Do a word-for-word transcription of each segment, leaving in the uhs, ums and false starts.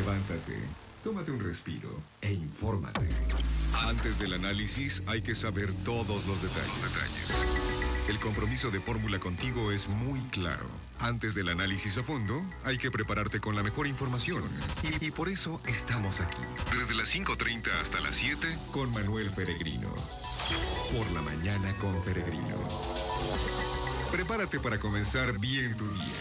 Levántate, tómate un respiro e infórmate. Antes del análisis hay que saber todos los detalles. detalles. El compromiso de Fórmula contigo es muy claro. Antes del análisis a fondo, hay que prepararte con la mejor información. Y, y por eso estamos aquí. Desde las cinco treinta hasta las siete, con Manuel Feregrino. Por la mañana con Feregrino. Prepárate para comenzar bien tu día.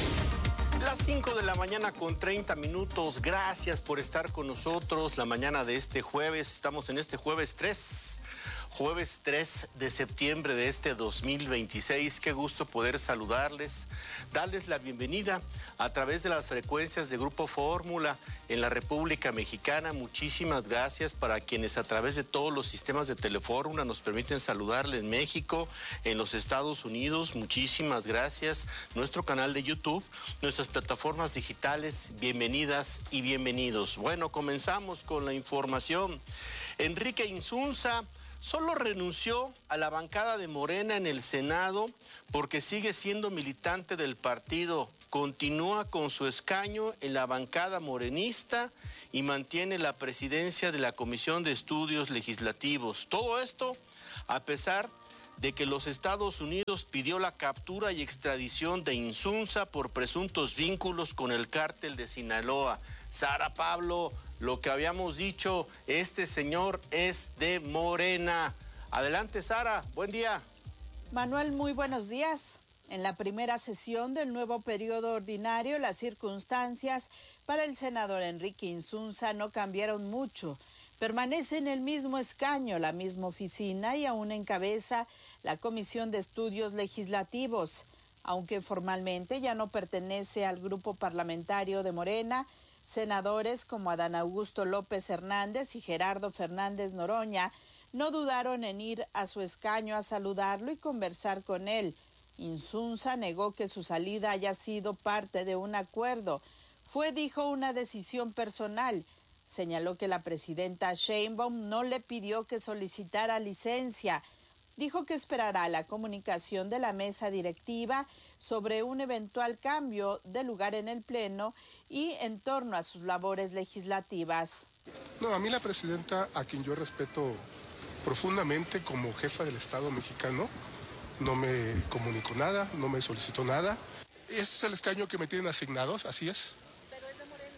Las cinco de la mañana con treinta minutos. Gracias por estar con nosotros la mañana de este jueves. Estamos en este jueves tres. Jueves tres de septiembre de este dos mil veintiséis. Qué gusto poder saludarles, darles la bienvenida a través de las frecuencias de Grupo Fórmula en la República Mexicana. Muchísimas gracias para quienes a través de todos los sistemas de Telefórmula nos permiten saludarle en México, en los Estados Unidos. Muchísimas gracias. Nuestro canal de YouTube, nuestras plataformas digitales, bienvenidas y bienvenidos. Bueno, comenzamos con la información. Enrique Insunza solo renunció a la bancada de Morena en el Senado porque sigue siendo militante del partido. Continúa con su escaño en la bancada morenista y mantiene la presidencia de la Comisión de Estudios Legislativos. Todo esto a pesar de que los Estados Unidos pidió la captura y extradición de Insunza por presuntos vínculos con el cártel de Sinaloa. Sara, Pablo, lo que habíamos dicho, este señor es de Morena. Adelante, Sara, buen día. Manuel, muy buenos días. En la primera sesión del nuevo periodo ordinario, las circunstancias para el senador Enrique Insunza no cambiaron mucho. Permanece en el mismo escaño, la misma oficina y aún encabeza la Comisión de Estudios Legislativos. Aunque formalmente ya no pertenece al grupo parlamentario de Morena, senadores como Adán Augusto López Hernández y Gerardo Fernández Noroña no dudaron en ir a su escaño a saludarlo y conversar con él. Insunza negó que su salida haya sido parte de un acuerdo. Fue, dijo, una decisión personal. Señaló que la presidenta Sheinbaum no le pidió que solicitara licencia. Dijo que esperará la comunicación de la mesa directiva sobre un eventual cambio de lugar en el Pleno y en torno a sus labores legislativas. No, a mí la presidenta, a quien yo respeto profundamente como jefa del Estado mexicano, no me comunicó nada, no me solicitó nada. Este es el escaño que me tienen asignados, así es. Pero es de Morena.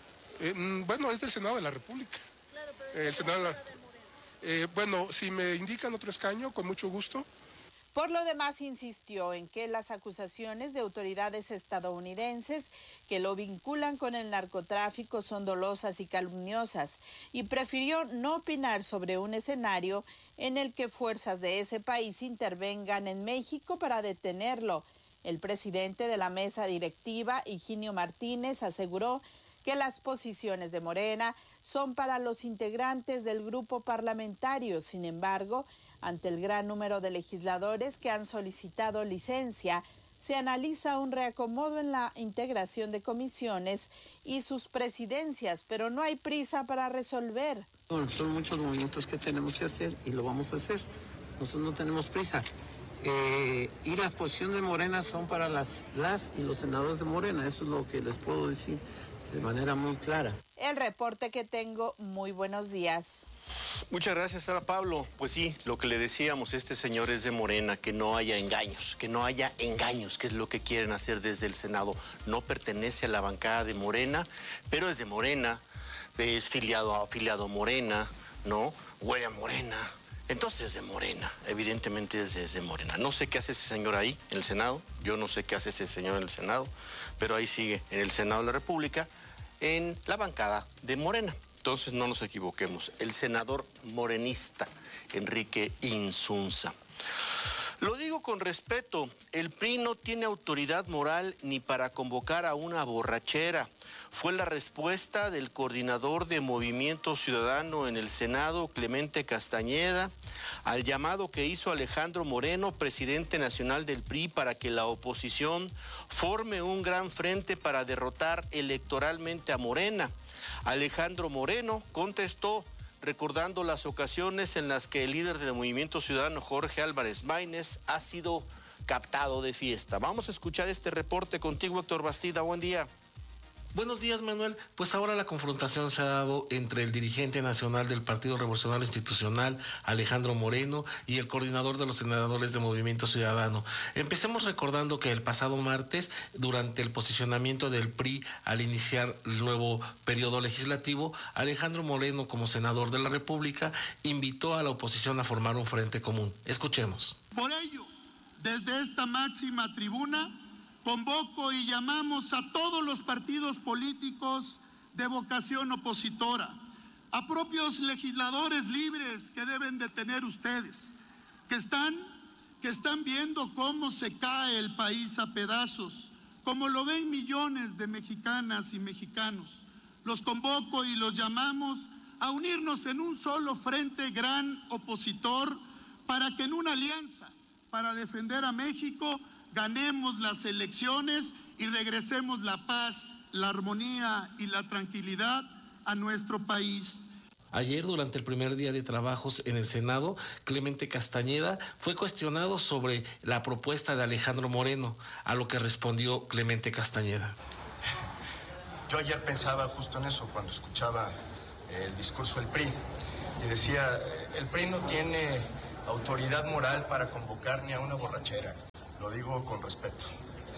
Eh, bueno, es del Senado de la República. Claro, pero es eh, el de Senado de la... de Morena. Eh, bueno, si me indican otro escaño, con mucho gusto. Por lo demás, insistió en que las acusaciones de autoridades estadounidenses que lo vinculan con el narcotráfico son dolosas y calumniosas y prefirió no opinar sobre un escenario en el que fuerzas de ese país intervengan en México para detenerlo. El presidente de la mesa directiva, Higinio Martínez, aseguró que las posiciones de Morena son para los integrantes del grupo parlamentario. Sin embargo, ante el gran número de legisladores que han solicitado licencia, se analiza un reacomodo en la integración de comisiones y sus presidencias, pero no hay prisa para resolver. Son muchos movimientos que tenemos que hacer y lo vamos a hacer. Nosotros no tenemos prisa. Eh, y las posiciones de Morena son para las, las y los senadores de Morena. Eso es lo que les puedo decir de manera muy clara. El reporte que tengo, muy buenos días. Muchas gracias, Sara Pablo. Pues sí, lo que le decíamos, este señor es de Morena, que no haya engaños, que no haya engaños, que es lo que quieren hacer desde el Senado. No pertenece a la bancada de Morena, pero es de Morena, es filiado, afiliado a Morena, ¿no? Huele a Morena. Entonces es de Morena, evidentemente es de, es de Morena. No sé qué hace ese señor ahí en el Senado, yo no sé qué hace ese señor en el Senado, pero ahí sigue en el Senado de la República, en la bancada de Morena. Entonces no nos equivoquemos, el senador morenista Enrique Insunza. Lo digo con respeto, el P R I no tiene autoridad moral ni para convocar a una borrachera. Fue la respuesta del coordinador de Movimiento Ciudadano en el Senado, Clemente Castañeda, al llamado que hizo Alejandro Moreno, presidente nacional del P R I, para que la oposición forme un gran frente para derrotar electoralmente a Morena. Alejandro Moreno contestó, recordando las ocasiones en las que el líder del Movimiento Ciudadano, Jorge Álvarez Maínez, ha sido captado de fiesta. Vamos a escuchar este reporte contigo, Héctor Bastida. Buen día. Buenos días, Manuel. Pues ahora la confrontación se ha dado entre el dirigente nacional del Partido Revolucionario Institucional, Alejandro Moreno, y el coordinador de los senadores de Movimiento Ciudadano. Empecemos recordando que el pasado martes, durante el posicionamiento del P R I al iniciar el nuevo periodo legislativo, Alejandro Moreno, como senador de la República, invitó a la oposición a formar un frente común. Escuchemos. Por ello, desde esta máxima tribuna, convoco y llamamos a todos los partidos políticos de vocación opositora, a propios legisladores libres que deben de tener ustedes, que están, que están viendo cómo se cae el país a pedazos, como lo ven millones de mexicanas y mexicanos. Los convoco y los llamamos a unirnos en un solo frente gran opositor para que en una alianza para defender a México ganemos las elecciones y regresemos la paz, la armonía y la tranquilidad a nuestro país. Ayer, durante el primer día de trabajos en el Senado, Clemente Castañeda fue cuestionado sobre la propuesta de Alejandro Moreno, a lo que respondió Clemente Castañeda. Yo ayer pensaba justo en eso cuando escuchaba el discurso del P R I y decía, el P R I no tiene autoridad moral para convocar ni a una borrachera. Lo digo con respeto,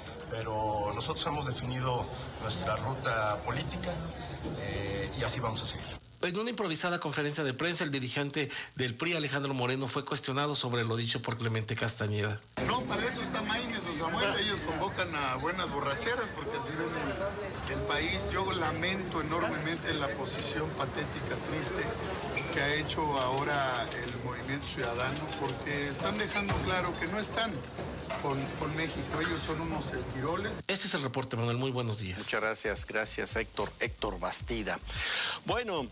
pero nosotros hemos definido nuestra ruta política eh, y así vamos a seguir. En una improvisada conferencia de prensa, el dirigente del P R I, Alejandro Moreno, fue cuestionado sobre lo dicho por Clemente Castañeda. No, para eso está Maínez o Samuel, ellos convocan a buenas borracheras porque así ven el, el país. Yo lamento enormemente la posición patética, triste que ha hecho ahora el Movimiento Ciudadano, porque están dejando claro que no están Con, con México, ellos son unos esquiroles. Este es el reporte, Manuel, muy buenos días. Muchas gracias, gracias Héctor, Héctor Bastida. Bueno,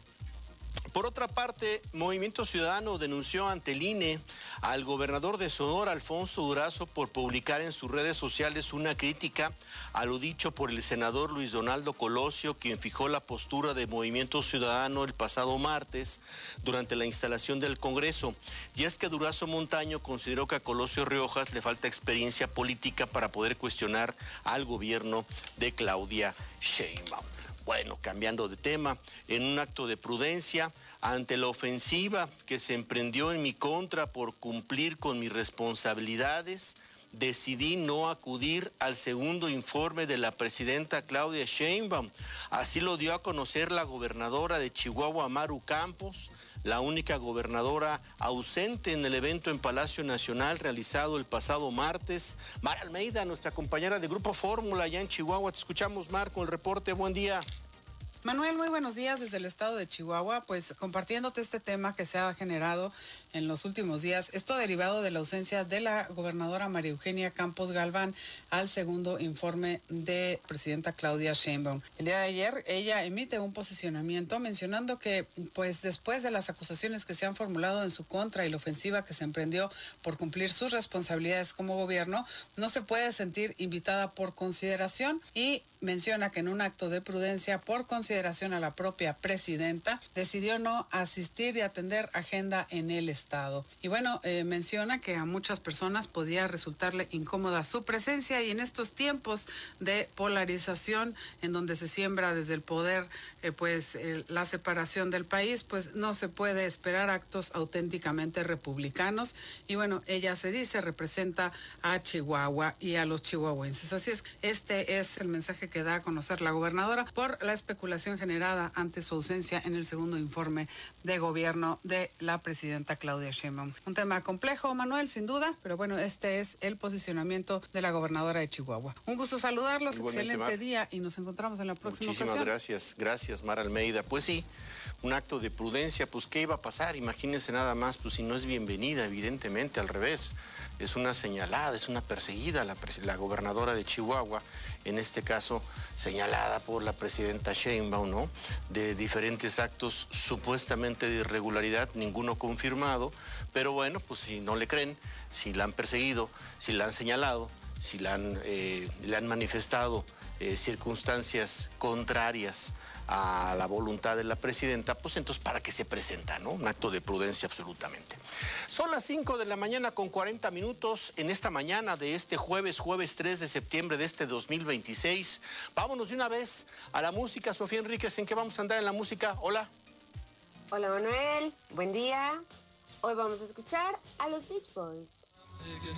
por otra parte, Movimiento Ciudadano denunció ante el I N E al gobernador de Sonora, Alfonso Durazo, por publicar en sus redes sociales una crítica a lo dicho por el senador Luis Donaldo Colosio, quien fijó la postura de Movimiento Ciudadano el pasado martes durante la instalación del Congreso. Y es que Durazo Montaño consideró que a Colosio Riojas le falta experiencia política para poder cuestionar al gobierno de Claudia Sheinbaum. Bueno, cambiando de tema, en un acto de prudencia, ante la ofensiva que se emprendió en mi contra por cumplir con mis responsabilidades, decidí no acudir al segundo informe de la presidenta Claudia Sheinbaum. Así lo dio a conocer la gobernadora de Chihuahua, Maru Campos, la única gobernadora ausente en el evento en Palacio Nacional realizado el pasado martes. Mar Almeida, nuestra compañera de Grupo Fórmula allá en Chihuahua. Te escuchamos, Mar, con el reporte. Buen día. Manuel, muy buenos días desde el estado de Chihuahua, pues compartiéndote este tema que se ha generado en los últimos días, esto derivado de la ausencia de la gobernadora María Eugenia Campos Galván al segundo informe de presidenta Claudia Sheinbaum. El día de ayer ella emite un posicionamiento mencionando que pues después de las acusaciones que se han formulado en su contra y la ofensiva que se emprendió por cumplir sus responsabilidades como gobierno, no se puede sentir invitada por consideración y menciona que en un acto de prudencia por consideración a la propia presidenta decidió no asistir y atender agenda en el estado. Y bueno, eh, menciona que a muchas personas podía resultarle incómoda su presencia y en estos tiempos de polarización en donde se siembra desde el poder eh, pues eh, la separación del país, pues no se puede esperar actos auténticamente republicanos y bueno, ella se dice representa a Chihuahua y a los chihuahuenses. Así es, este es el mensaje que da a conocer la gobernadora por la especulación generada ante su ausencia en el segundo informe de gobierno de la presidenta Claudia Sheinbaum. Un tema complejo, Manuel, sin duda, pero bueno, este es el posicionamiento de la gobernadora de Chihuahua. Un gusto saludarlos, Igualmente, excelente Mar. día y nos encontramos en la próxima Muchísimas ocasión. gracias, gracias Mar Almeida. Pues sí, un acto de prudencia, pues ¿qué iba a pasar? Imagínense nada más, pues si no es bienvenida, evidentemente, al revés. Es una señalada, es una perseguida la, la gobernadora de Chihuahua, en este caso señalada por la presidenta Sheinbaum, ¿no? De diferentes actos supuestamente de irregularidad, ninguno confirmado, pero bueno, pues si no le creen, si la han perseguido, si la han señalado, si la han, eh, le han manifestado eh, circunstancias contrarias a la voluntad de la presidenta, pues entonces para qué se presenta, ¿no? Un acto de prudencia absolutamente. Son las cinco de la mañana con cuarenta minutos en esta mañana de este jueves, jueves tres de septiembre de este dos mil veintiséis. Vámonos de una vez a la música. Sofía Enríquez, ¿en qué vamos a andar en la música? Hola. Hola Manuel, buen día. Hoy vamos a escuchar a los Beach Boys.